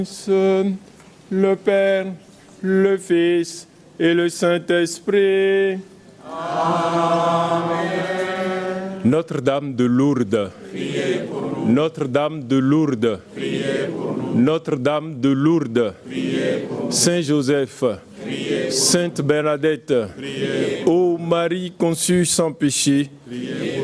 Le Père, le Fils et le Saint-Esprit. Amen. Notre-Dame de Lourdes, priez pour nous. Notre-Dame de Lourdes, priez pour nous. Notre-Dame de Lourdes, priez pour nous. Saint Joseph, priez. Sainte Bernadette, priez. Ô Marie conçue sans péché, priez.